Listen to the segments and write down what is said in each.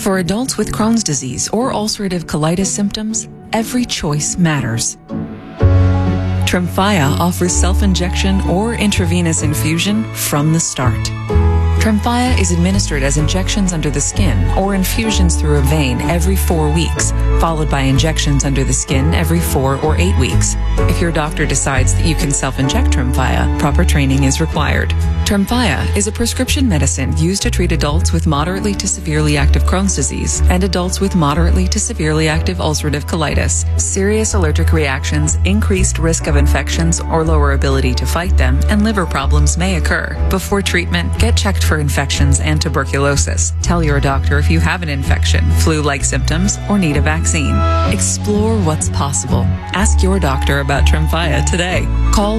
For adults with Crohn's disease or ulcerative colitis symptoms, every choice matters. Tremfya offers self-injection or intravenous infusion from the start. Tremfya is administered as injections under the skin or infusions through a vein every 4 weeks, followed by injections under the skin every 4 or 8 weeks. If your doctor decides that you can self-inject Tremfya, proper training is required. Tremfya is a prescription medicine used to treat adults with moderately to severely active Crohn's disease and adults with moderately to severely active ulcerative colitis. Serious allergic reactions, increased risk of infections or lower ability to fight them, and liver problems may occur. Before treatment, get checked for infections and tuberculosis. Tell your doctor if you have an infection, flu-like symptoms, or need a vaccine. Explore what's possible. Ask your doctor about Tremfya today. Call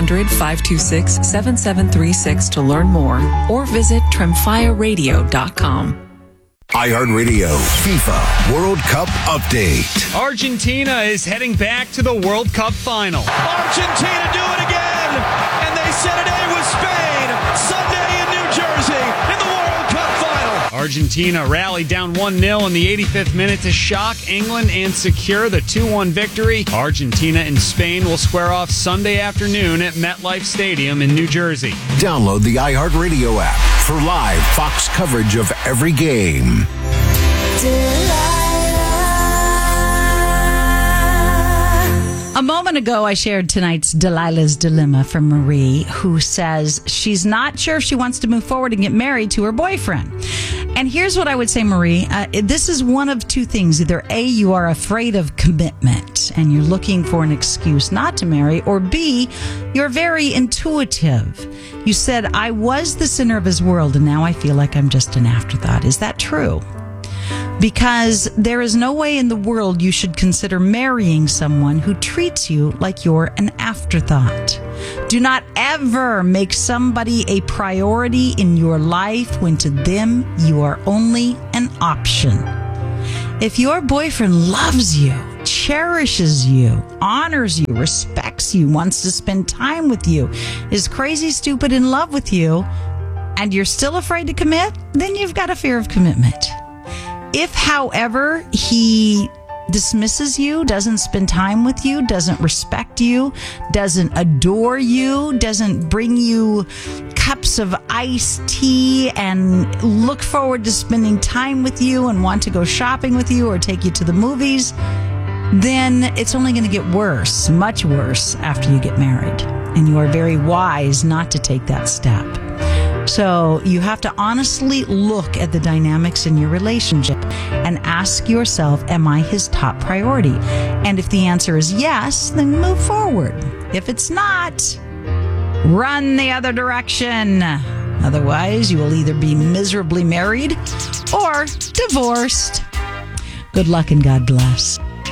1-800-526-7736 to learn more or visit tremfyaradio.com. iHeartRadio FIFA World Cup Update. Argentina is heading back to the World Cup final. Argentina do it again, and they set an A with Spain Sunday in New Jersey in the World Cup final. Argentina rallied down 1-0 in the 85th minute to shock England and secure the 2-1 victory. Argentina and Spain will square off Sunday afternoon at MetLife Stadium in New Jersey. Download the iHeartRadio app for live Fox coverage of every game. A moment ago, I shared tonight's Delilah's Dilemma from Marie, who says she's not sure if she wants to move forward and get married to her boyfriend. And here's what I would say, Marie. This is one of two things. Either A, you are afraid of commitment and you're looking for an excuse not to marry, or B, you're very intuitive. You said, I was the center of his world and now I feel like I'm just an afterthought. Is that true? Because there is no way in the world you should consider marrying someone who treats you like you're an afterthought. Do not ever make somebody a priority in your life when to them you are only an option. If your boyfriend loves you, cherishes you, honors you, respects you, wants to spend time with you, is crazy, stupid, in love with you, and you're still afraid to commit, then you've got a fear of commitment. If, however, he dismisses you, doesn't spend time with you, doesn't respect you, doesn't adore you, doesn't bring you cups of iced tea and look forward to spending time with you and want to go shopping with you or take you to the movies, then it's only going to get worse, much worse, after you get married. And you are very wise not to take that step. So you have to honestly look at the dynamics in your relationship and ask yourself, am I his top priority? And if the answer is yes, then move forward. If it's not, run the other direction. Otherwise, you will either be miserably married or divorced. Good luck and God bless.